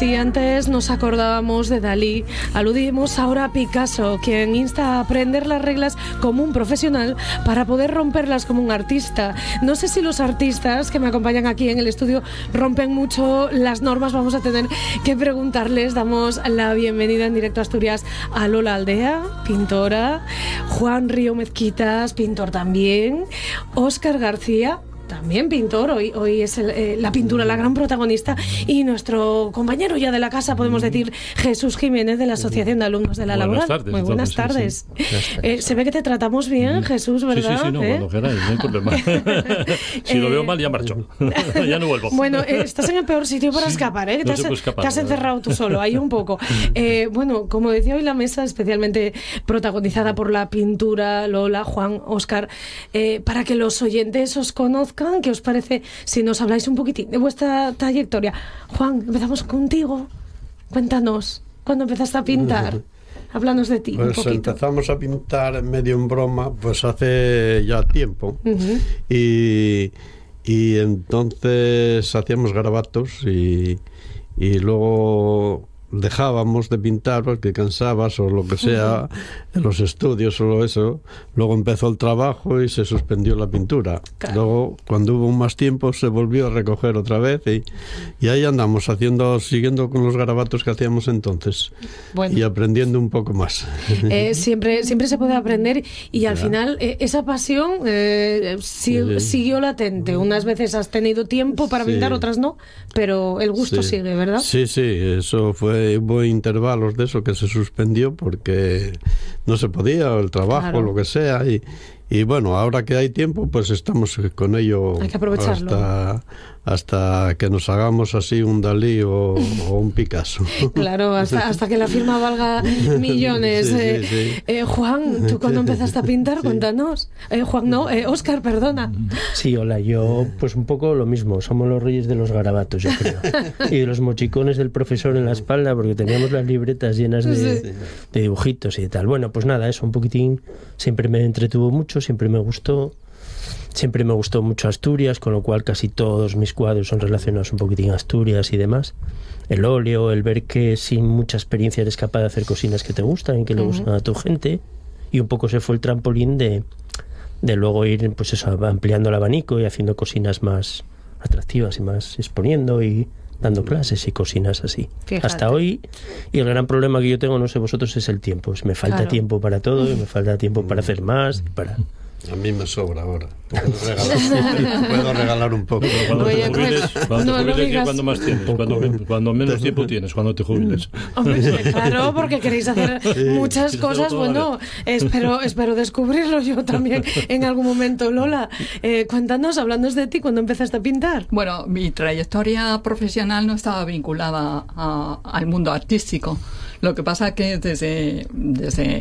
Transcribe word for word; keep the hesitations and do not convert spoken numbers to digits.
Si antes nos acordábamos de Dalí, aludimos ahora a Picasso, quien insta a aprender las reglas como un profesional para poder romperlas como un artista. No sé si los artistas que me acompañan aquí en el estudio rompen mucho las normas. Vamos a tener que preguntarles. Damos la bienvenida en directo a Asturias a Lola Aldea, pintora, Juan Río Mezquitas, pintor también, Óscar García, también pintor. Hoy, hoy es el, eh, la pintura la gran protagonista, y nuestro compañero ya de la casa, podemos decir, Jesús Jiménez, de la Asociación de Alumnos de la Buenas Laboral. Tardes, Muy buenas entonces, tardes. Sí, sí. Buenas tardes. Eh, se ve que te tratamos bien, mm. Jesús, ¿verdad? Sí, sí, sí, no, ¿Eh? cuando queráis, no hay problema. Si eh... lo veo mal, ya marcho. Ya no vuelvo. Bueno, eh, estás en el peor sitio para sí, escapar, ¿eh? No te, has, escapar, te has encerrado tú solo, ahí un poco. Eh, bueno, como decía hoy la mesa, especialmente protagonizada por la pintura, Lola, Juan, Óscar, eh, para que los oyentes os conozcan, ¿qué os parece si nos habláis un poquitín de vuestra trayectoria? Juan, empezamos contigo. Cuéntanos, ¿cuándo empezaste a pintar? Háblanos de ti, pues un poquito. Empezamos a pintar medio en broma, pues hace ya tiempo. Uh-huh. y, y entonces hacíamos garabatos y, y luego dejábamos de pintar porque cansabas o lo que sea, uh-huh, en los estudios o eso. Luego empezó el trabajo y se suspendió la pintura. Claro. Luego, cuando hubo más tiempo, se volvió a recoger otra vez y, y ahí andamos haciendo, siguiendo con los garabatos que hacíamos entonces. Bueno. Y aprendiendo un poco más. Eh, siempre, siempre se puede aprender, y al ya. final eh, esa pasión eh, si, sí. siguió latente. Unas veces has tenido tiempo para sí. pintar, otras no, pero el gusto sí. sigue, ¿verdad? Sí, sí, eso fue. Hubo intervalos de eso que se suspendió porque no se podía, el trabajo, claro, lo que sea, y, y bueno, ahora que hay tiempo, pues estamos con ello. Hay que aprovecharlo. Hasta, hasta que nos hagamos así un Dalí o, o un Picasso. Claro, hasta, hasta que la firma valga millones. Sí, eh, sí, sí. Eh, Juan, ¿tú cuándo empezaste a pintar? Sí. Cuéntanos. Eh, Juan, no, eh, Óscar, perdona. Sí, hola, yo pues un poco lo mismo, somos los reyes de los garabatos, yo creo. Y de los mochicones del profesor en la espalda, porque teníamos las libretas llenas de, sí. de dibujitos y tal. Bueno, pues nada, eso un poquitín, siempre me entretuvo mucho, siempre me gustó. Siempre me gustó mucho Asturias, con lo cual casi todos mis cuadros son relacionados un poquitín a Asturias y demás. El óleo, el ver que sin mucha experiencia eres capaz de hacer cosinas que te gustan y que le gustan uh-huh. a tu gente. Y un poco se fue el trampolín de, de luego ir, pues eso, ampliando el abanico y haciendo cosinas más atractivas y más exponiendo y dando clases y cosinas así. Fíjate. Hasta hoy. Y el gran problema que yo tengo, no sé vosotros, es el tiempo. Me falta claro. tiempo para todo y me falta tiempo para hacer más y para... A mí me sobra ahora. Puedo regalar, puedo regalar un poco. Cuando Oye, te jubiles, cuando no te jubiles no ¿cuándo más tienes? Cuando, cuando menos tiempo tienes, cuando te jubiles. Hombre, claro, porque queréis hacer sí, muchas cosas. Bueno, espero, espero descubrirlo yo también en algún momento. Lola, eh, cuéntanos, hablándonos de ti, ¿cuándo empezaste a pintar? Bueno, mi trayectoria profesional no estaba vinculada a, al mundo artístico. Lo que pasa es que desde... desde